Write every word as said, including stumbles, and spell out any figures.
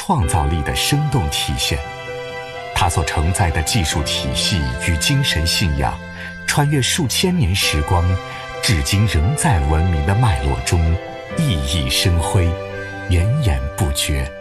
创造力的生动体现。它所承载的技术体系与精神信仰，穿越数千年时光，至今仍在文明的脉络中熠熠生辉，源源不绝。